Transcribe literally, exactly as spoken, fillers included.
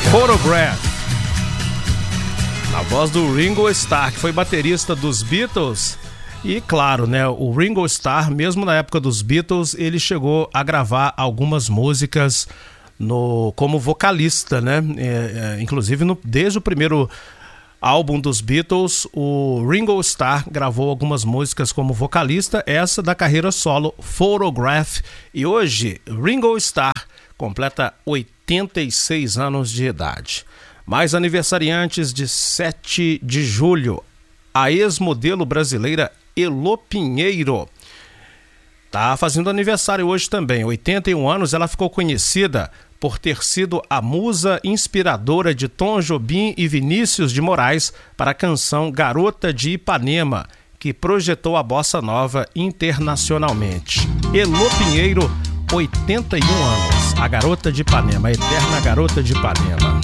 Photograph, na voz do Ringo Starr, que foi baterista dos Beatles. E claro, né, o Ringo Starr, mesmo na época dos Beatles, ele chegou a gravar algumas músicas no, como vocalista, né? É, é, inclusive no, desde o primeiro álbum dos Beatles, o Ringo Starr gravou algumas músicas como vocalista, essa da carreira solo, Photograph. E hoje, Ringo Starr completa oitenta e seis anos de idade. Mais aniversariantes de sete de julho, a ex-modelo brasileira Elô Pinheiro tá fazendo aniversário hoje também, oitenta e um anos. Ela ficou conhecida por ter sido a musa inspiradora de Tom Jobim e Vinícius de Moraes para a canção Garota de Ipanema, que projetou a bossa nova internacionalmente. Elô Pinheiro, oitenta e um anos, a Garota de Ipanema, a eterna Garota de Ipanema.